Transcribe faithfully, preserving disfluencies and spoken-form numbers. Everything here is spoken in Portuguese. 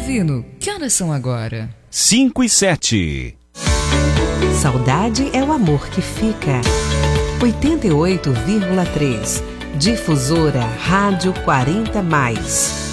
Divino, que horas são agora? cinco e sete. Saudade é o amor que fica. oitenta e oito vírgula três. Difusora Rádio quarenta mais.